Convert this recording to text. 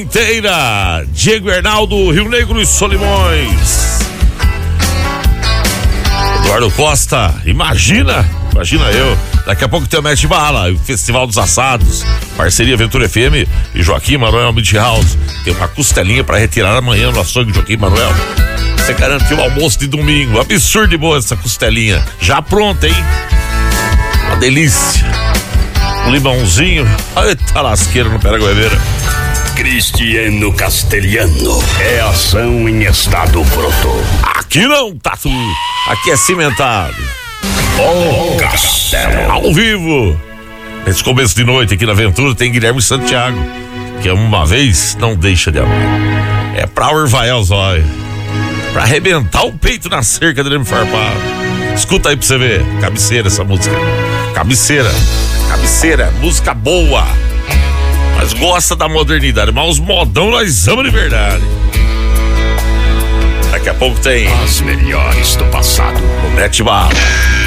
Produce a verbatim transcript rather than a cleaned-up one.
Inteira, Diego Hernaldo, Rio Negro e Solimões. Eduardo Costa, imagina, imagina eu. Daqui a pouco tem o Mete Bala, o Festival dos Assados, parceria Ventura F M e Joaquim Manuel Meat House. Tem uma costelinha pra retirar amanhã no açougue Joaquim Manuel. Você garante o almoço de domingo. Absurdo de boa essa costelinha. Já pronta, hein? Uma delícia. Um limãozinho. Eita lasqueira no Pera Goiabeira. Cristiano Castelhano. É ação em estado pronto. Aqui não, Tatu. Aqui é cimentado. O Castelo. Ao vivo. Nesse começo de noite aqui na Aventura tem Guilherme Santiago, que é uma vez não deixa de amar. É pra urvaiar os olhos, pra arrebentar o peito na cerca dele me farpar. Escuta aí pra você ver. Cabeceira essa música. Cabeceira. Cabeceira. Música boa. Mas gosta da modernidade. Mas os modão nós amamos de verdade. Daqui a pouco tem as melhores do passado. o Mete Bala.